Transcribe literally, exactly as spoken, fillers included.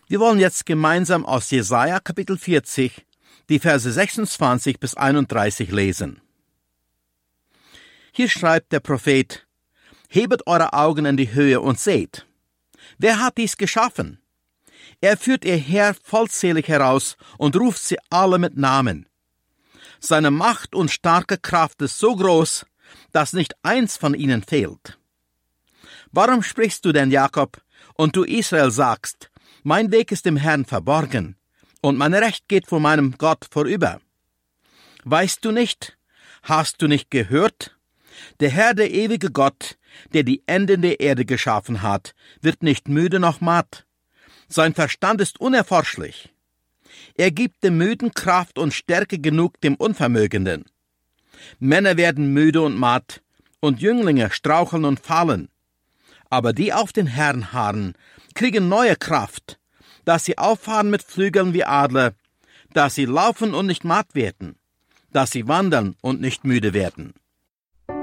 Wir wollen jetzt gemeinsam aus Jesaja Kapitel vierzig die Verse sechsundzwanzig bis einunddreißig lesen. Hier schreibt der Prophet: Hebet eure Augen in die Höhe und seht. Wer hat dies geschaffen? Er führt ihr Heer vollzählig heraus und ruft sie alle mit Namen. Seine Macht und starke Kraft ist so groß, dass nicht eins von ihnen fehlt. Warum sprichst du denn, Jakob, und du Israel sagst, mein Weg ist dem Herrn verborgen, und mein Recht geht vor meinem Gott vorüber? Weißt du nicht? Hast du nicht gehört? Der Herr, der ewige Gott, der die Enden der Erde geschaffen hat, wird nicht müde noch matt. Sein Verstand ist unerforschlich. Er gibt dem Müden Kraft und Stärke genug dem Unvermögenden. Männer werden müde und matt, und Jünglinge straucheln und fallen. Aber die auf den Herrn harren, kriegen neue Kraft, dass sie auffahren mit Flügeln wie Adler, dass sie laufen und nicht matt werden, dass sie wandern und nicht müde werden.